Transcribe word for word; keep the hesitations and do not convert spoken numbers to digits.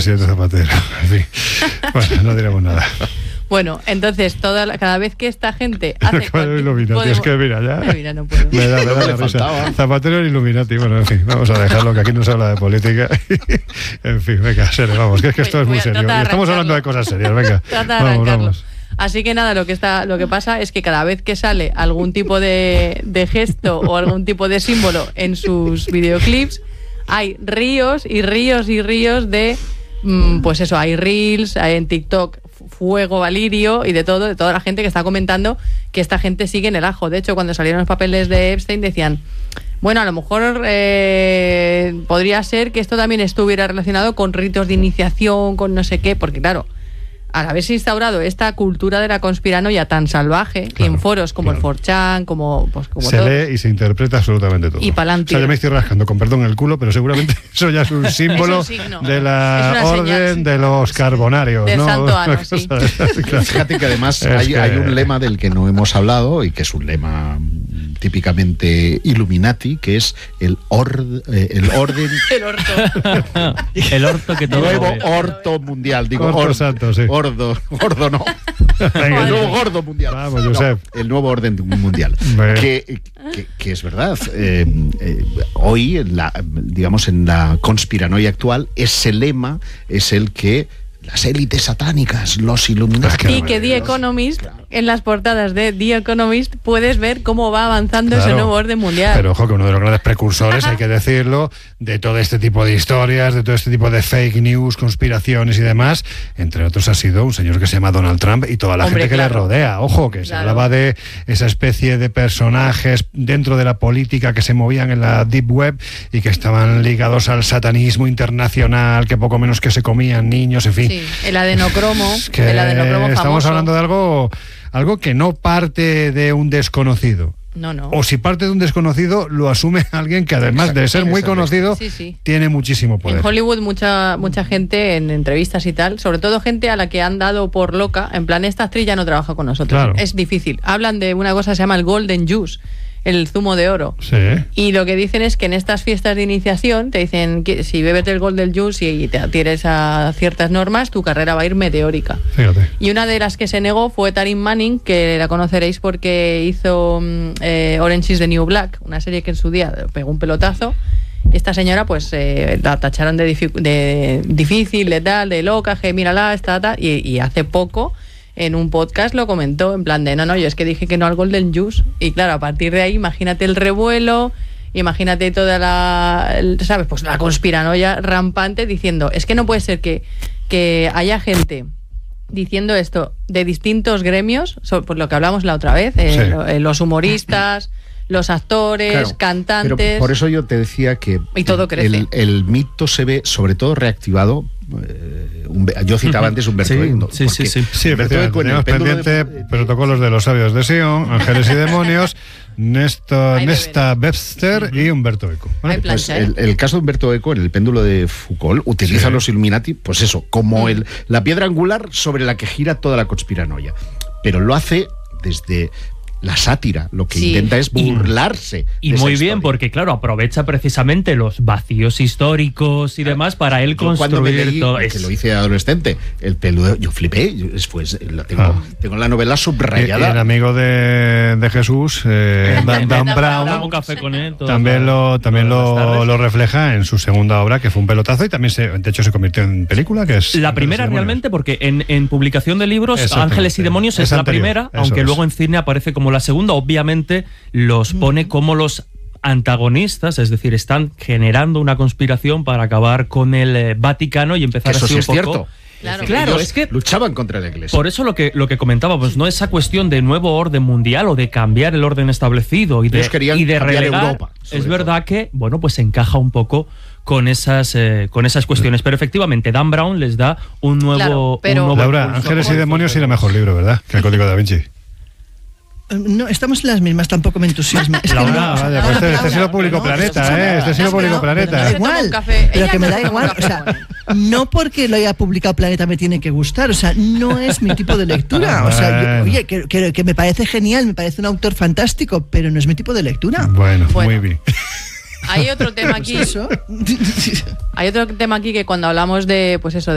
presidente Zapatero. En fin. Bueno, no diremos nada. Bueno, entonces, toda la, cada vez que esta gente hace... Cualquier, Illuminati, podemos, es que mira, ya... Me, mira, no puedo. Me da, me da la risa. Zapatero y Illuminati, bueno, en fin, vamos a dejarlo, que aquí no se habla de política. En fin, venga, serio, vamos, que es que esto es muy serio. Estamos hablando de cosas serias, venga. Vamos, vamos. Así que nada, lo que está, lo que pasa es que cada vez que sale algún tipo de, de gesto o algún tipo de símbolo en sus videoclips, hay ríos y ríos y ríos de, pues eso, hay reels, hay en TikTok fuego, valirio y de todo, de toda la gente que está comentando que esta gente sigue en el ajo. De hecho, cuando salieron los papeles de Epstein decían, bueno, a lo mejor eh, podría ser que esto también estuviera relacionado con ritos de iniciación, con no sé qué, porque claro, al haberse instaurado esta cultura de la conspiranoia tan salvaje, claro, en foros como claro. el cuatro chan, como, pues, como se todo, lee y se interpreta absolutamente todo. Y pa'lante. O sea, yo me estoy rascando con perdón el culo, pero seguramente eso ya es un símbolo es un de la orden señal, sí, de los carbonarios. Del ¿no? santo ano, sí. Claro. Fíjate que además hay, que... hay un lema del que no hemos hablado y que es un lema típicamente Illuminati, que es el, or, eh, el orden... el orto. El orto que todo nuevo ve. Orto mundial. Digo, orto or, santo, sí. Gordo, gordo no. Venga, el nuevo gordo mundial. Vamos, Josep. No, el nuevo orden mundial. que, que, que es verdad. Eh, eh, hoy, en la, digamos, en la conspiranoia actual, ese lema es el que las élites satánicas, los Illuminati. Y que The Economist, en las portadas de The Economist, puedes ver cómo va avanzando claro, ese nuevo orden mundial. Pero ojo, que uno de los grandes precursores, hay que decirlo, de todo este tipo de historias, de todo este tipo de fake news, conspiraciones y demás, entre otros ha sido un señor que se llama Donald Trump y toda la Hombre, gente que claro. le rodea. Ojo, que claro. se hablaba de esa especie de personajes dentro de la política que se movían en la deep web y que estaban ligados al satanismo internacional, que poco menos que se comían niños, en fin. Sí, el adenocromo, es que el adenocromo famoso. Estamos hablando de algo, algo que no parte de un desconocido. No, no. O si parte de un desconocido, lo asume alguien que además de ser muy conocido, sí, sí. tiene muchísimo poder. En Hollywood mucha mucha gente en entrevistas y tal, sobre todo gente a la que han dado por loca, en plan, esta actriz ya no trabaja con nosotros. Claro. Es difícil. Hablan de una cosa que se llama el golden juice, el zumo de oro. Sí. Y lo que dicen es que en estas fiestas de iniciación te dicen que si bebes el golden juice y te adhieres a ciertas normas, tu carrera va a ir meteórica. Fíjate. Y una de las que se negó fue Taryn Manning, que la conoceréis porque hizo eh, Orange is the New Black, una serie que en su día pegó un pelotazo. Esta señora pues eh, la tacharon de, de difícil, de tal, de loca, que mírala, está tal, y, y hace poco en un podcast lo comentó, en plan de, no, no, yo es que dije que no al Golden Juice. Y claro, a partir de ahí, imagínate el revuelo, imagínate toda la, ¿sabes? Pues la conspiranoia rampante diciendo, es que no puede ser que, que haya gente diciendo esto de distintos gremios, por lo que hablamos la otra vez, eh, sí. los humoristas, los actores, claro, cantantes... Pero por eso yo te decía que y todo crece. El, el mito se ve sobre todo reactivado. Eh, un, yo citaba antes Humberto sí, Eco. Sí, sí, sí. Sí, Humberto Eco en el pendiente de, protocolos de los sabios de Sion, Ángeles y Demonios, Nesta, Nesta Webster y Humberto Eco. Bueno, pues el, el caso de Humberto Eco en el péndulo de Foucault utiliza sí. los Illuminati, pues eso, como mm. el, la piedra angular sobre la que gira toda la conspiranoia. Pero lo hace desde la sátira, lo que sí. intenta es burlarse. Y, y muy bien, porque claro, aprovecha precisamente los vacíos históricos y claro. demás para él yo construir leí, todo. Es... que lo hice adolescente, el peludo, yo flipé, yo después la tengo, ah. tengo la novela subrayada. Y el amigo de, de Jesús, eh, Dan, Dan Brown, un café con él, también lo también lo, lo refleja en su segunda obra, que fue un pelotazo y también se, de hecho se convirtió en película, que es la primera realmente, porque en, en publicación de libros Ángeles y Demonios es, es la anterior, primera, aunque es. luego en cine aparece como la segunda. Obviamente los pone como los antagonistas, es decir, están generando una conspiración para acabar con el eh, Vaticano y empezar eso así sí un es poco. Cierto. Claro, claro, es que luchaban contra la Iglesia. Por eso lo que lo que comentábamos, no esa cuestión de nuevo orden mundial o de cambiar el orden establecido y de, y de relegar Europa. Es verdad todo. que, bueno, pues encaja un poco con esas eh, con esas cuestiones, pero efectivamente Dan Brown les da un nuevo, claro, pero... un nuevo Laura, Ángeles y Demonios sí era mejor libro, ¿verdad? Que el Código da Vinci. No, estamos en las mismas, tampoco me entusiasma. Es que Laura, no, vaya, pues este, este ha sido Público no, Planeta, ¿eh? Este ha sido Público Planeta. Me da igual, pero que me da igual. O sea, no porque lo haya publicado Planeta me tiene que gustar. O sea, no es mi tipo de lectura. O sea, yo, oye, que, que, que me parece genial, me parece un autor fantástico, pero no es mi tipo de lectura. Bueno, bueno. muy bien. Hay otro tema aquí. Hay otro tema aquí que cuando hablamos de, pues eso,